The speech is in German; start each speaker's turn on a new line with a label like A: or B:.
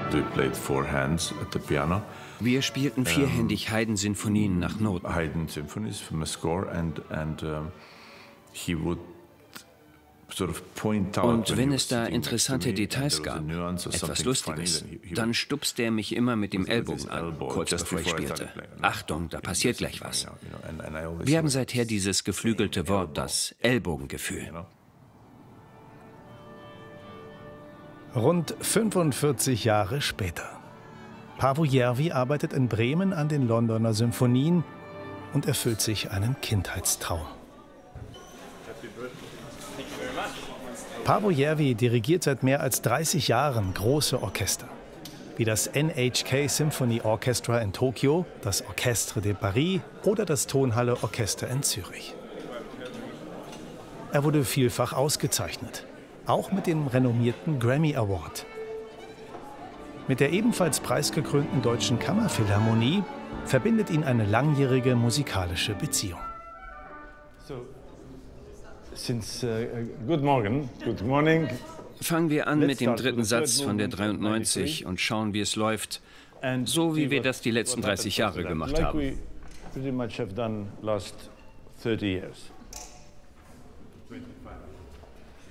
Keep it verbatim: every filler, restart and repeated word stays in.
A: We played four hands at the piano.
B: Wir spielten vierhändig Haydn-Sinfonien nach Noten.
A: Haydn Symphonies from a score and and um, he would sort of point out.
B: Und wenn es da interessante Details gab, etwas Lustiges, dann stupste er mich immer mit dem Ellbogen an, kurz bevor ich spielte. Achtung, da passiert gleich was. Wir haben seither dieses geflügelte Wort, das Ellbogengefühl.
C: Rund fünfundvierzig Jahre später. Paavo Järvi arbeitet in Bremen an den Londoner Symphonien und erfüllt sich einen Kindheitstraum. Paavo Järvi dirigiert seit mehr als dreißig Jahren große Orchester, wie das N H K Symphony Orchestra in Tokio, das Orchestre de Paris oder das Tonhalle Orchester in Zürich. Er wurde vielfach ausgezeichnet, auch mit dem renommierten Grammy Award. Mit der ebenfalls preisgekrönten Deutschen Kammerphilharmonie verbindet ihn eine langjährige musikalische Beziehung.
D: So, since, uh, good morning, good morning.
B: Fangen wir an mit dem dritten Satz von der dreiundneunzig und schauen, wie es läuft, so wie wir das die letzten dreißig Jahre gemacht haben.